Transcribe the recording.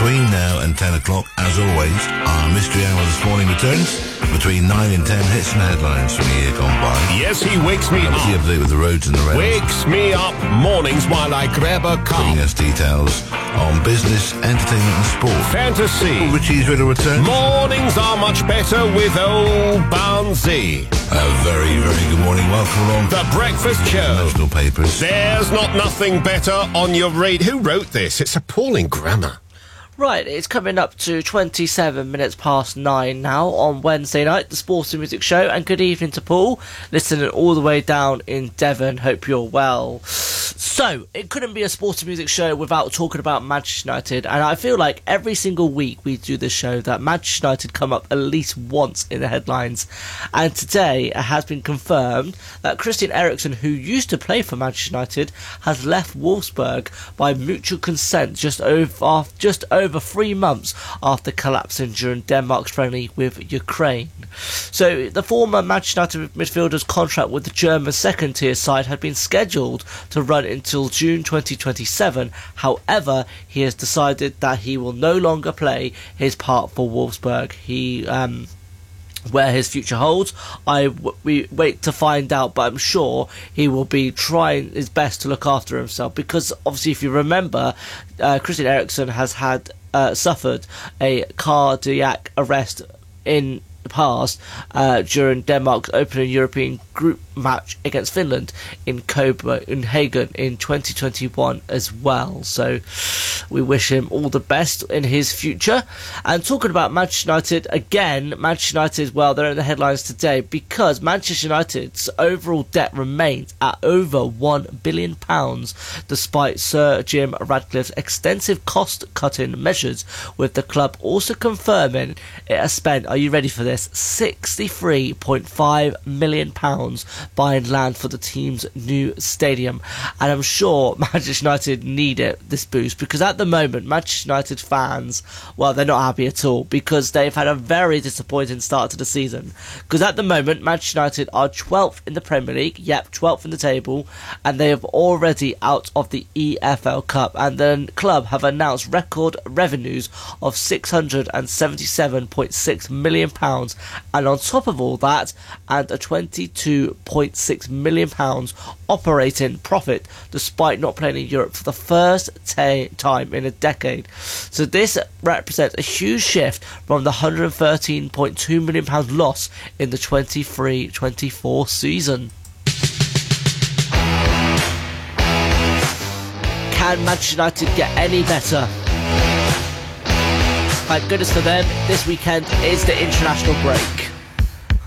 Between now and 10 o'clock, as always, our mystery hour this morning returns. Between 9 and 10, hits and headlines from the year gone by. Yes, he wakes me up. Keep update with the roads and the rails. Wakes me up mornings while I grab a cup. Bringing us details on business, entertainment and sport. Fantasy. Richie's ready to return. Mornings are much better with old Bouncy. A very, very good morning. Welcome along. The Breakfast Show. National papers. There's not nothing better on your radio. Who wrote this? It's appalling grammar. Right, it's coming up to 27 minutes past 9 now on Wednesday night, the Sports and Music Show, and good evening to Paul, listening all the way down in Devon. Hope you're well. So, it couldn't be a Sports and Music Show without talking about Manchester United, and I feel like every single week we do this show that Manchester United come up at least once in the headlines, and today it has been confirmed that Christian Eriksen, who used to play for Manchester United, has left Wolfsburg by mutual consent just over 3 months after collapsing during Denmark's friendly with Ukraine. So the former Manchester United midfielder's contract with the German second tier side had been scheduled to run until June 2027. However, he has decided that he will no longer play his part for Wolfsburg. Where his future holds, we wait to find out, but I'm sure he will be trying his best to look after himself, because obviously if you remember, Christian Eriksen has suffered a cardiac arrest in the past during Denmark's opening European group match against Finland in Copenhagen in 2021 as well. So we wish him all the best in his future. And talking about Manchester United again, Manchester United, well, they're in the headlines today because Manchester United's overall debt remains at over £1 billion despite Sir Jim Ratcliffe's extensive cost-cutting measures, with the club also confirming it has spent, are you ready for this, £63.5 million buying land for the team's new stadium. And I'm sure Manchester United need this boost, because at the moment Manchester United fans, well, they're not happy at all, because they've had a very disappointing start to the season. Because at the moment Manchester United are 12th in the Premier League, 12th in the table, and they have already out of the EFL Cup, and the club have announced record revenues of £677.6 million, and on top of all that, and a £22.6 million operating profit, despite not playing in Europe for the first time in a decade. So this represents a huge shift from the £113.2 million loss in the 23-24 season. Can Manchester United get any better? Thank goodness for them, this weekend is the international break.